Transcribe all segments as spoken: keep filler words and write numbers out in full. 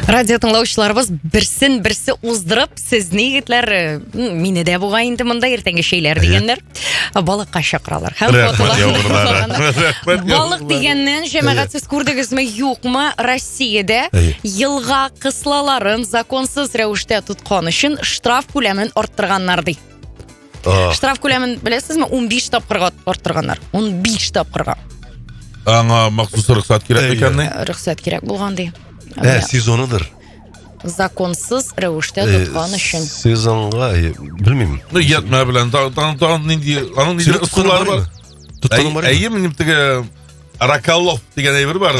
Радио тыңлаучыларыбыз берсен берсе уздырып, сезне егетләр, мине дә буга инде монда иртәнге шәйләр дигәннәр. Балыкка чакыралар. Һәм фотолар. Балык дигәннән җәмәгатьсез күрдегезме, юкмы, Россиядә елга кыслаларын законсыз рәвештә тоткан өчен штраф күләмен арттырганнар ди. Штраф күләмен беләсезме? он биш тапкырга арттырганнар. он биш тапкырга. Аңа махсус рөхсәт кирәк икәнни? Рөхсәт кирәк булган ди. Ә, сезоныдыр. Законсыз рәвештә тоткан өчен. Сезонга, белмим. Ну, ятма белән, тагын нинди, аның нинди ысуллары бар? Тотканың бар. Әйе, минем теге Ракалов дигән әйбер бар.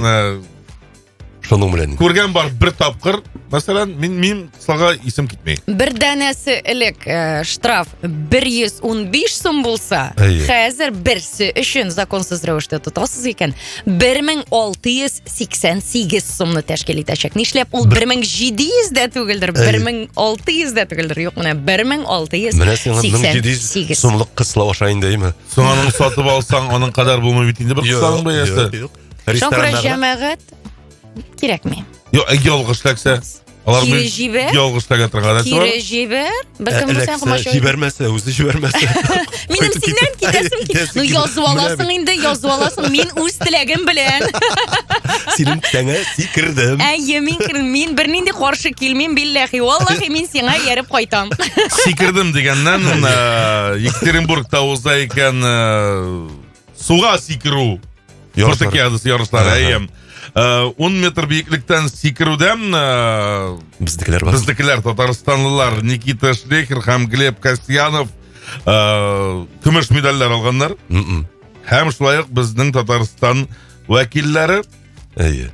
Шуның белән. Күргән бар бер тапкыр, мәсәлән, мин мин сага исем китмәй. Бер дәнәсе элек штраф бер йөз ун биш сум булса, хәзер берсе өчен законсыз рәвештә тотасыз икән, бер мең алты йөз сиксән сигез сумны тәшкил итәчәк. Нишләп ул бер мең җиде йөз дә түгелдер, бер мең алты йөз дә түгелдер. Юк, менә бер мең алты йөз сиксән сигез сумлык кыслау аша индеме? Соң аның сатып алсаң, аның кадәр булмый бит инде бер кысаның бәясе. Рестораннар җәмәгать кирәкми. Юк, ялгыш эшләксә, алар ялгыш эшләгән торган. Кире җибәр, бәлкем сен кумаша җибәрмәсә, үзе җибәрмәсә. Минем синнән китәсем кит. Ну язып аласың инде, язып аласың. Мин үз теләгем белән. Синең тәңә сикердем. Әйе, мин кирдем. Мин бернинди каршы килмим, билләһи. Валлаһи, мин сиңа ярып кайтам. Сикердем дигәннән, Екатеринбургта уза икән суга сикерү. Спартакиадасы ярышлары, әйе. он метр биеклектән сикерүдән безнекеләр бар. Безнекеләр татарстанлылар Никита Шлейхер һәм Глеб Касьянов көмеш медальләр алганнар. Һәм шулай ук безнең Татарстан вәкилләре